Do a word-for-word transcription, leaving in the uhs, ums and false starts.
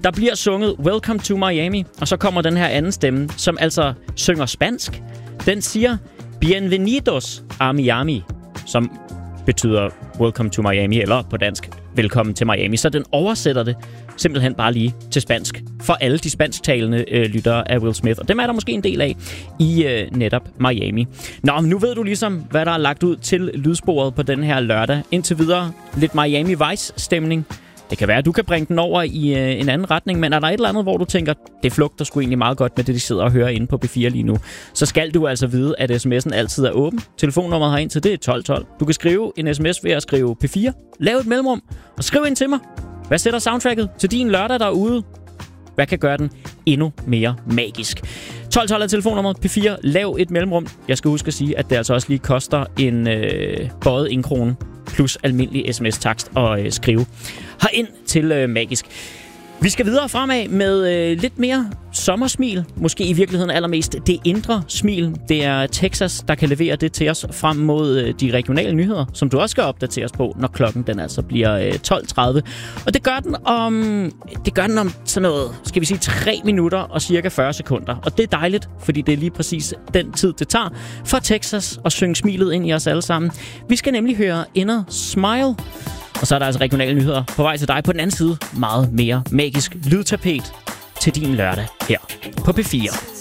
Der bliver sunget Welcome to Miami, og så kommer den her anden stemme, som altså synger spansk. Den siger Bienvenidos a Miami, som betyder Welcome to Miami, eller på dansk Velkommen til Miami. Så den oversætter det simpelthen bare lige til spansk for alle de spansktalende øh, lyttere af Will Smith. Og dem er der måske en del af i øh, netop Miami. Nå, men nu ved du ligesom, hvad der er lagt ud til lydsporet på den her lørdag. Indtil videre lidt Miami Vice-stemning. Det kan være, at du kan bringe den over i øh, en anden retning, men er der et eller andet, hvor du tænker, det flugter sgu egentlig meget godt med det, de sidder og hører inde på P fire lige nu, så skal du altså vide, at sms'en altid er åben. Telefonnummeret herind til det er tolv tolv. Du kan skrive en sms ved at skrive P fire. Lav et mellemrum og skriv ind til mig. Hvad sætter soundtracket til din lørdag derude? Hvad kan gøre den endnu mere magisk? tolv tolv er telefonnummeret. P fire. Lav et mellemrum. Jeg skal huske at sige, at det altså også lige koster en øh, bøjet en krone plus almindelig sms-takst og øh, skrive herind til øh, magisk. Vi skal videre fremad med øh, lidt mere sommersmil. Måske i virkeligheden allermest det indre smil. Det er Texas, der kan levere det til os frem mod øh, de regionale nyheder, som du også skal opdateres på, når klokken den altså bliver øh, tolv tredive. Og det gør den om det gør den om sådan noget, skal vi sige, tre minutter og cirka fyrre sekunder. Og det er dejligt, fordi det er lige præcis den tid, det tager for Texas at synge smilet ind i os alle sammen. Vi skal nemlig høre Inner Smile. Og så er der altså regionale nyheder på vej til dig på den anden side. Meget mere magisk lydtapet til din lørdag her på P fire.